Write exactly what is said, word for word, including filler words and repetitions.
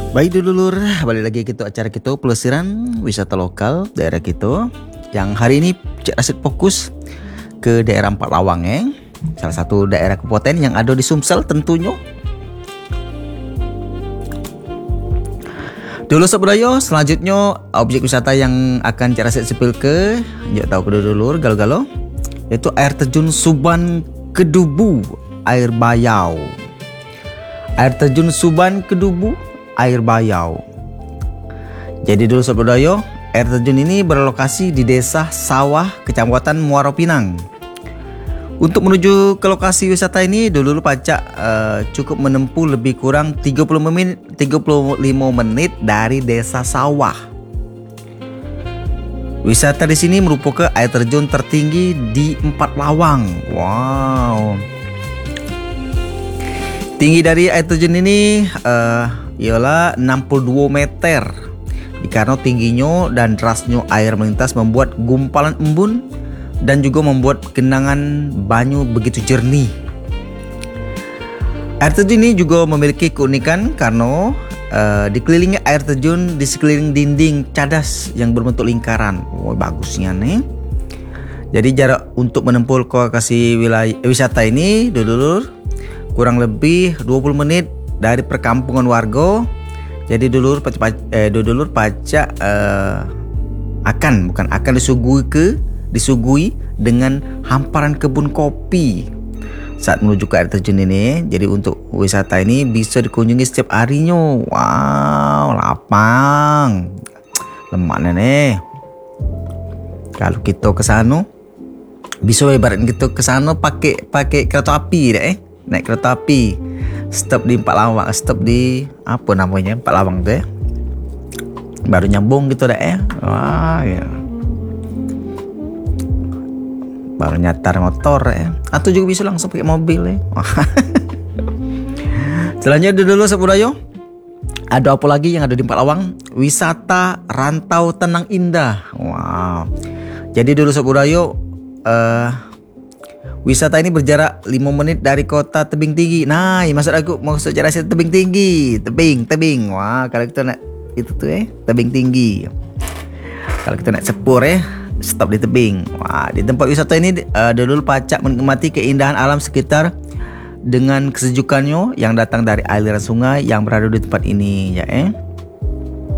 Baik dulur, balik lagi kita acara kita pelesiran wisata lokal daerah kita. Yang hari ini Cik Rasid fokus ke daerah Empat Lawang eh. Salah satu daerah kabupaten yang ada di Sumsel tentunya. Dulu sebudaya, selanjutnya objek wisata yang akan Cik Rasid sepil ke, jauh tahu ke dulur galau-galau, yaitu air terjun Suban Kedubu, air bayau. Air terjun Suban Kedubu, air bayau. Jadi dulu sebudaya, air terjun ini berlokasi di desa Sawah, kecamatan Muara Pinang. Untuk menuju ke lokasi wisata ini, dulu pacak uh, cukup menempuh lebih kurang tiga puluh menit, tiga puluh lima menit dari desa Sawah. Wisata di sini merupakan air terjun tertinggi di Empat Lawang. Wow. Tinggi dari air terjun ini uh, ialah enam puluh dua meter. Karena tingginya dan derasnya air melintas membuat gumpalan embun dan juga membuat genangan banyu begitu jernih. Air terjun ini juga memiliki keunikan karena uh, dikelilingi air terjun di sekeliling dinding cadas yang berbentuk lingkaran. Oh, bagusnya nih. Jadi jarak untuk menempuh lokasi wilayah wisata ini dulur kurang lebih dua puluh menit dari perkampungan warga. Jadi dulur eh, dulur pacak eh, akan bukan akan disuguhi ke disuguhi dengan hamparan kebun kopi saat menuju ke air terjun ini. Jadi untuk wisata ini bisa dikunjungi setiap harinya. Wow, lapang. Lemak nenek. Kalau kita ke sana bisa ibarat kita ke sana pakai pakai kereta api deh eh. Naik kereta api. Stop di Empat Lawang, stop di apa namanya Empat Lawang tuh ya. Baru nyambung gitu dah eh. Wah ya. Baru nyatar motor ya. Atau juga bisa langsung pakai mobil ya. Selanjutnya dulu sebudaya. Ada apa lagi yang ada di Empat Lawang? Wisata Rantau Tenang Indah. Wow. Jadi dulu sebudaya uh, wisata ini berjarak lima menit dari kota Tebing Tinggi. Nah, maksud aku maksud cara saya Tebing Tinggi, tebing, tebing. Wah, kalau kita nak itu tuh eh, Tebing Tinggi. Kalau kita nak sepur eh, stop di tebing. Wah, di tempat wisata ini uh, dulu pacak menikmati keindahan alam sekitar dengan kesejukannya yang datang dari aliran sungai yang berada di tempat ini ya eh.